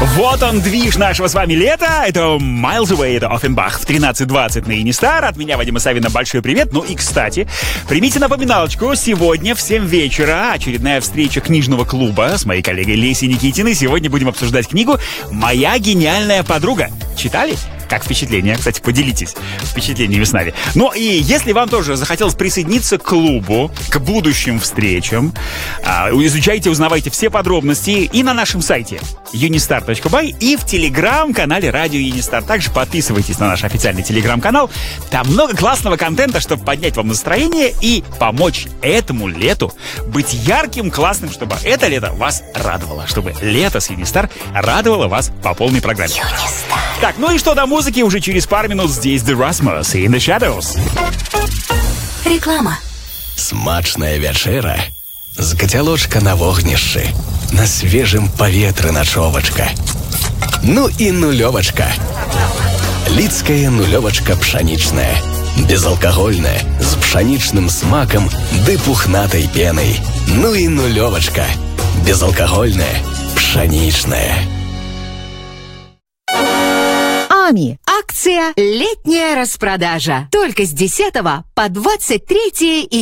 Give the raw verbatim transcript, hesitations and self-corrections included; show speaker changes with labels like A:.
A: Вот он, движ нашего с вами лета. Это Miles Away, это Offenbach в тринадцать двадцать на Инистар. От меня, Вадима Савина, большой привет. Ну и, кстати, примите напоминалочку. Сегодня в семь вечера очередная встреча книжного клуба с моей коллегой Лесей Никитиной. Сегодня будем обсуждать книгу «Моя гениальная подруга». Читали? Как впечатление? Кстати, поделитесь впечатлениями с нами. Ну и если вам тоже захотелось присоединиться к клубу, к будущим встречам, изучайте, узнавайте все подробности и на нашем сайте юнистар точка бай, и в телеграм-канале Радио Юнистар. Также подписывайтесь на наш официальный телеграм-канал. Там много классного контента, чтобы поднять вам настроение и помочь этому лету быть ярким, классным, чтобы это лето вас радовало. Чтобы лето с Юнистар радовало вас по полной программе. Юнистар. Так, ну и что до музыки, уже через пару минут здесь The Rasmus и In The Shadows.
B: Реклама.
C: Смачная вечера з кацялочка на вогнішчы, на свежым паветры начовачка. Ну и нулевочка. Лидская нулевочка пшеничная, безалкогольная, с пшеничным смаком да пухнатой пеной. Ну и нулевочка. Безалкогольная, пшеничная.
B: АМИ. Акция «Летняя распродажа». Только с десятого по двадцать третье июня.